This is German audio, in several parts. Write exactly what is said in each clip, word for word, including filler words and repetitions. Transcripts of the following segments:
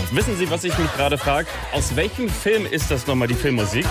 Wissen Sie, was ich mich gerade frage? Aus welchem Film ist das nochmal, die Filmmusik?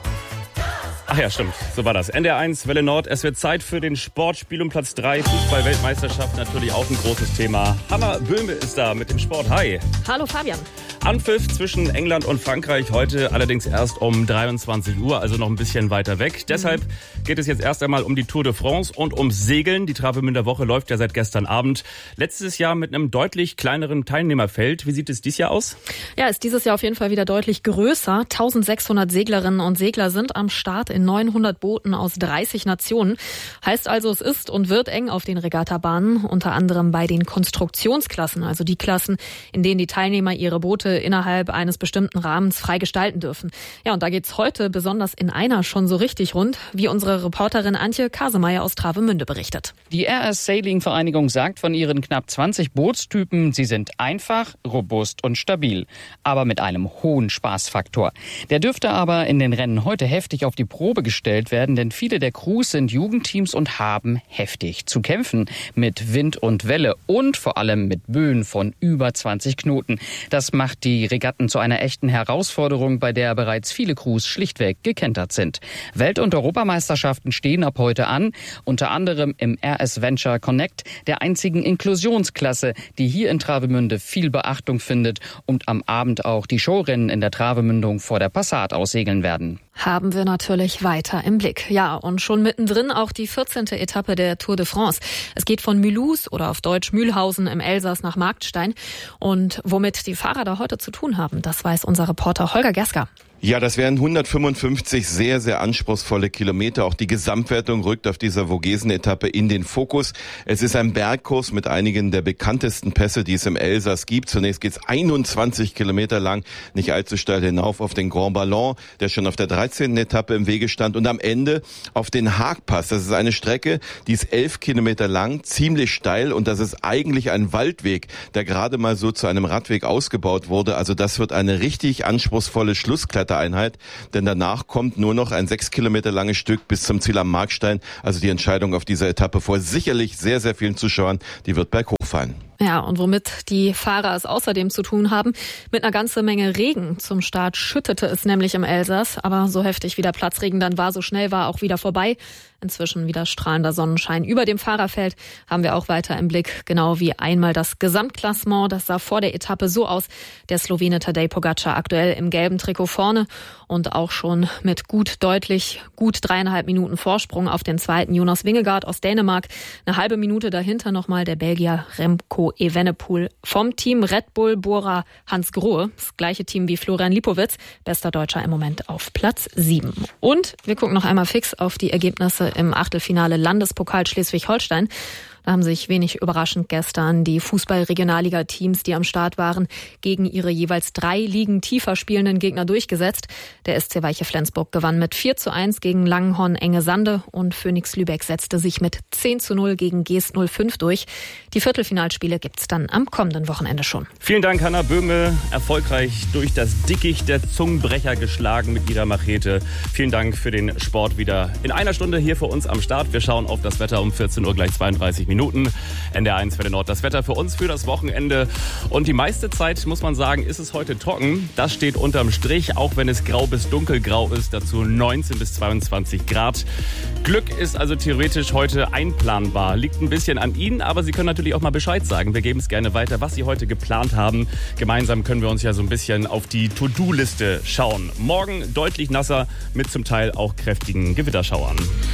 Ach ja, stimmt, so war das. N D R eins, Welle Nord, es wird Zeit für den Sportspiel um Platz drei. Fußball-Weltmeisterschaft natürlich auch ein großes Thema. Hanna Böhme ist da mit dem Sport. Hi. Hallo Fabian. Anpfiff zwischen England und Frankreich heute allerdings erst um dreiundzwanzig Uhr, also noch ein bisschen weiter weg. Mhm. Deshalb geht es jetzt erst einmal um die Tour de France und ums Segeln. Die Travemünder Woche läuft ja seit gestern Abend. Letztes Jahr mit einem deutlich kleineren Teilnehmerfeld. Wie sieht es dieses Jahr aus? Ja, ist dieses Jahr auf jeden Fall wieder deutlich größer. eintausendsechshundert Seglerinnen und Segler sind am Start in neunhundert Booten aus dreißig Nationen. Heißt also, es ist und wird eng auf den Regattabahnen, unter anderem bei den Konstruktionsklassen, also die Klassen, in denen die Teilnehmer ihre Boote innerhalb eines bestimmten Rahmens frei gestalten dürfen. Ja, und da geht's heute besonders in einer schon so richtig rund, wie unsere Reporterin Antje Kasemeyer aus Travemünde berichtet. Die R S Sailing Vereinigung sagt von ihren knapp zwanzig Bootstypen, sie sind einfach, robust und stabil, aber mit einem hohen Spaßfaktor. Der dürfte aber in den Rennen heute heftig auf die Probe gestellt werden, denn viele der Crews sind Jugendteams und haben heftig zu kämpfen mit Wind und Welle und vor allem mit Böen von über zwanzig Knoten. Das macht die Regatten zu einer echten Herausforderung, bei der bereits viele Crews schlichtweg gekentert sind. Welt- und Europameisterschaften stehen ab heute an, unter anderem im R S Venture Connect, der einzigen Inklusionsklasse, die hier in Travemünde viel Beachtung findet und am Abend auch die Showrennen in der Travemündung vor der Passat aussegeln werden. Haben wir natürlich weiter im Blick. Ja, und schon mittendrin auch die vierzehnte Etappe der Tour de France. Es geht von Mulhouse oder auf Deutsch Mühlhausen im Elsass nach Markstein. Und womit die Fahrer da heute zu tun haben, das weiß unser Reporter Holger Gersker. Ja, das wären hundertfünfundfünfzig sehr, sehr anspruchsvolle Kilometer. Auch die Gesamtwertung rückt auf dieser Vogesen-Etappe in den Fokus. Es ist ein Bergkurs mit einigen der bekanntesten Pässe, die es im Elsass gibt. Zunächst geht's einundzwanzig Kilometer lang, nicht allzu steil hinauf auf den Grand Ballon, der schon auf der dreizehnten Etappe im Wege stand. Und am Ende auf den Haagpass. Das ist eine Strecke, die ist elf Kilometer lang, ziemlich steil. Und das ist eigentlich ein Waldweg, der gerade mal so zu einem Radweg ausgebaut wurde. Also das wird eine richtig anspruchsvolle Schlusskletterung. Einheit, denn danach kommt nur noch ein sechs Kilometer langes Stück bis zum Ziel am Markstein. Also die Entscheidung auf dieser Etappe vor sicherlich sehr, sehr vielen Zuschauern, die wird berghoch fallen. Ja, und womit die Fahrer es außerdem zu tun haben, mit einer ganzen Menge Regen. Zum Start schüttete es nämlich im Elsass, aber so heftig wie der Platzregen dann war, so schnell war auch wieder vorbei. Inzwischen wieder strahlender Sonnenschein über dem Fahrerfeld, haben wir auch weiter im Blick, genau wie einmal das Gesamtklassement. Das sah vor der Etappe so aus: der Slowene Tadej Pogacar aktuell im gelben Trikot vorne und auch schon mit gut deutlich, gut dreieinhalb Minuten Vorsprung auf den zweiten Jonas Vingegaard aus Dänemark. Eine halbe Minute dahinter nochmal der Belgier Remco Evenepoel vom Team Red Bull Bora Hansgrohe. Das gleiche Team wie Florian Lipowitz, bester Deutscher im Moment auf Platz sieben. Und wir gucken noch einmal fix auf die Ergebnisse im Achtelfinale Landespokal Schleswig-Holstein. Da haben sich wenig überraschend gestern die Fußball-Regionalliga-Teams, die am Start waren, gegen ihre jeweils drei Ligen tiefer spielenden Gegner durchgesetzt. Der S C Weiche Flensburg gewann mit vier zu eins gegen Langenhorn Enge Sande und Phoenix Lübeck setzte sich mit zehn zu null gegen Geest null fünf durch. Die Viertelfinalspiele gibt's dann am kommenden Wochenende schon. Vielen Dank, Hanna Böhme. Erfolgreich durch das Dickicht der Zungenbrecher geschlagen mit ihrer Machete. Vielen Dank für den Sport wieder in einer Stunde hier für uns am Start. Wir schauen auf das Wetter um vierzehn Uhr, gleich zweiunddreißig Minuten. N D R eins Welle Nord, das Wetter für uns für das Wochenende. Und die meiste Zeit, muss man sagen, ist es heute trocken. Das steht unterm Strich, auch wenn es grau bis dunkelgrau ist. Dazu neunzehn bis zweiundzwanzig Grad. Glück ist also theoretisch heute einplanbar. Liegt ein bisschen an Ihnen, aber Sie können natürlich auch mal Bescheid sagen. Wir geben es gerne weiter, was Sie heute geplant haben. Gemeinsam können wir uns ja so ein bisschen auf die To-Do-Liste schauen. Morgen deutlich nasser mit zum Teil auch kräftigen Gewitterschauern.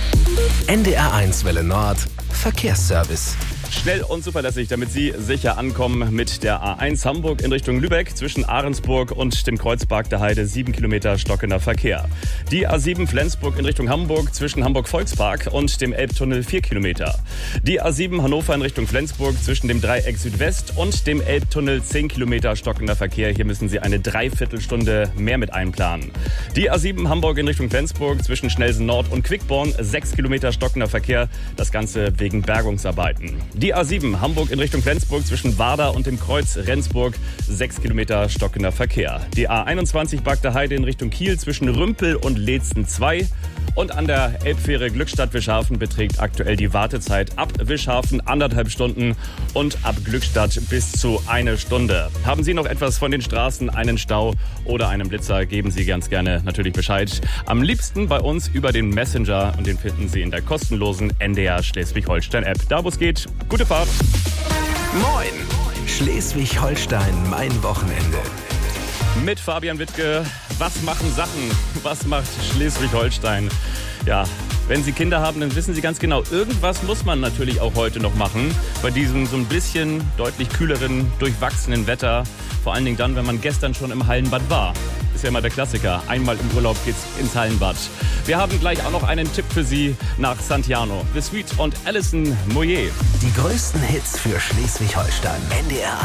N D R eins Welle Nord Verkehrsservice. Schnell und zuverlässig, damit Sie sicher ankommen mit der A eins Hamburg in Richtung Lübeck zwischen Ahrensburg und dem Kreuzpark der Heide, sieben Kilometer stockender Verkehr. Die A sieben Flensburg in Richtung Hamburg zwischen Hamburg-Volkspark und dem Elbtunnel, vier Kilometer. Die A sieben Hannover in Richtung Flensburg zwischen dem Dreieck Südwest und dem Elbtunnel, zehn Kilometer stockender Verkehr. Hier müssen Sie eine Dreiviertelstunde mehr mit einplanen. Die A sieben Hamburg in Richtung Flensburg zwischen Schnelsen Nord und Quickborn, sechs Kilometer stockender Verkehr. Das Ganze wegen Bergungsarbeiten. Die A sieben Hamburg in Richtung Flensburg zwischen Warder und dem Kreuz Rendsburg, sechs Kilometer stockender Verkehr. Die A einundzwanzig Bagda Heide in Richtung Kiel zwischen Rümpel und Leetzen zwei. Und an der Elbfähre Glückstadt-Wischhafen beträgt aktuell die Wartezeit ab Wischhafen anderthalb Stunden und ab Glückstadt bis zu eine Stunde. Haben Sie noch etwas von den Straßen, einen Stau oder einen Blitzer, geben Sie ganz gerne natürlich Bescheid. Am liebsten bei uns über den Messenger und den finden Sie in der kostenlosen N D R Schleswig-Holstein-App. Da wo es geht, gute Fahrt. Moin! Schleswig-Holstein, mein Wochenende. Mit Fabian Wittke. Was machen Sachen? Was macht Schleswig-Holstein? Ja, wenn Sie Kinder haben, dann wissen Sie ganz genau, irgendwas muss man natürlich auch heute noch machen. Bei diesem so ein bisschen deutlich kühleren, durchwachsenen Wetter. Vor allen Dingen dann, wenn man gestern schon im Hallenbad war. Ist ja immer der Klassiker. Einmal im Urlaub geht's ins Hallenbad. Wir haben gleich auch noch einen Tipp für Sie nach Santiano. The Sweet und Alison Moyet. Die größten Hits für Schleswig-Holstein. N D R